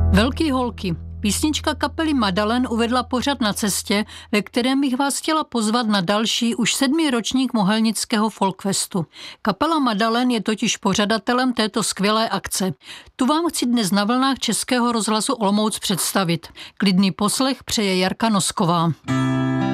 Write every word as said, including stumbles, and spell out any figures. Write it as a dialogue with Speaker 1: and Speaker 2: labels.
Speaker 1: Velký holky. Písnička kapely Madalen uvedla pořad Na cestě, ve kterém bych vás chtěla pozvat na další už sedmý ročník Mohelnického folkfestu. Kapela Madalen je totiž pořadatelem této skvělé akce. Tu vám chci dnes na vlnách Českého rozhlasu Olomouc představit. Klidný poslech přeje Jarka Nosková.